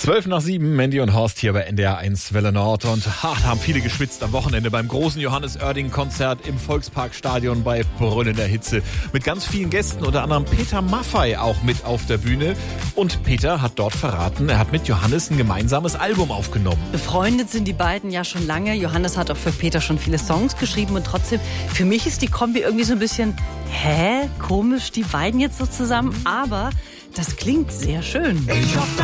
7:12, Mandy und Horst hier bei NDR 1 Welle Nord. Und haben viele geschwitzt am Wochenende beim großen Johannes Oerding-Konzert im Volksparkstadion bei brüllender Hitze. Mit ganz vielen Gästen, unter anderem Peter Maffay auch mit auf der Bühne. Und Peter hat dort verraten, er hat mit Johannes ein gemeinsames Album aufgenommen. Befreundet sind die beiden ja schon lange. Johannes hat auch für Peter schon viele Songs geschrieben. Und trotzdem, für mich ist die Kombi irgendwie so ein bisschen, komisch, die beiden jetzt so zusammen. Aber das klingt sehr schön. Ich hoffe,